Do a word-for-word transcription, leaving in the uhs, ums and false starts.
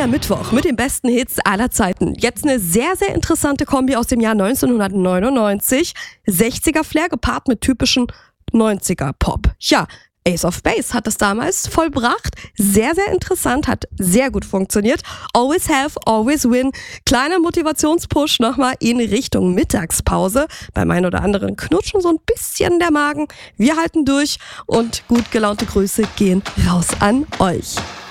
der Mittwoch mit den besten Hits aller Zeiten. Jetzt eine sehr, sehr interessante Kombi aus dem Jahr neunzehnhundertneunundneunzig. sechziger Flair gepaart mit typischen neunziger Pop. Ja, Ace of Base hat das damals vollbracht. Sehr, sehr interessant, hat sehr gut funktioniert. Always have, always win. Kleiner Motivationspush nochmal in Richtung Mittagspause. Beim einen oder anderen knutschen so ein bisschen der Magen. Wir halten durch und gut gelaunte Grüße gehen raus an euch.